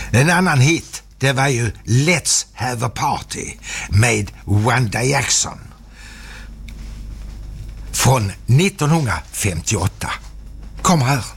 En annan hit, det var ju Let's Have a Party med Wanda Jackson från 1958. Kom här.